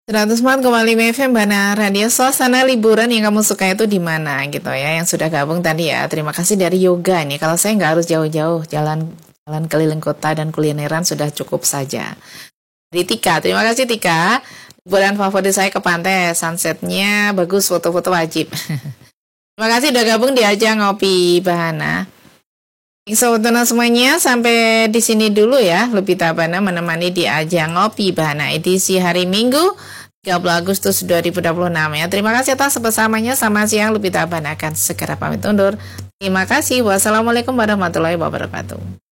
104,5 FM Bana Radio. Suasana liburan yang kamu suka itu di mana gitu ya? Yang sudah gabung tadi ya. Terima kasih dari Yoga nih. Kalau saya nggak harus jauh-jauh, jalan keliling kota dan kulineran sudah cukup saja. Dari Tika, terima kasih Tika. Liburan favorit saya ke pantai, sunsetnya bagus, foto-foto wajib. Terima kasih udah gabung di Ajang Ngopi Bahana. Sobat semuanya, sampai di sini dulu ya. Lupita Bana menemani di Ajang Ngopi Bahana edisi hari Minggu 30 Agustus 2026 ya. Terima kasih atas bersamanya. Selamat siang, Lupita Bana akan segera pamit undur. Terima kasih. Wassalamualaikum warahmatullahi wabarakatuh.